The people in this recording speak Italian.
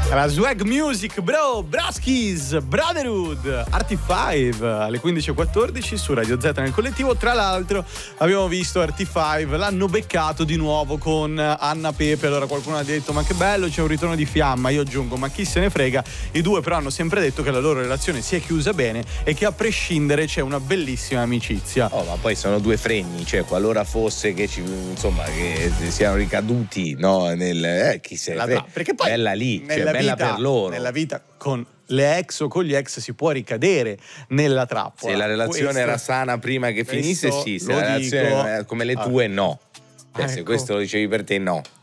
La Swag Music, bro, Braskis, Brotherhood, RT5 alle 15.14 su Radio Z nel collettivo. Tra l'altro abbiamo visto RT5, l'hanno beccato di nuovo con Anna Pepe. Allora qualcuno ha detto ma che bello, c'è un ritorno di fiamma. Io aggiungo ma chi se ne frega. I due però hanno sempre detto che la loro relazione si è chiusa bene e che a prescindere c'è una bellissima amicizia. Oh, ma poi sono due fregni, cioè qualora fosse che che siano ricaduti, no, nel chi se ne frega. Perché poi bella lì, cioè bella per loro. Nella vita con le ex o con gli ex si può ricadere nella trappola. Se la relazione era sana prima che finisse, sì, se la relazione come le tue, no. Se questo lo dicevi per te, no.